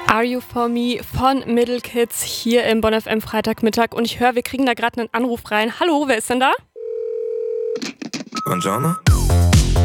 Are You For Me von Middle Kids hier im Bonn FM Freitagmittag. Und ich höre, wir kriegen da gerade einen Anruf rein. Hallo, wer ist denn da? Buongiorno.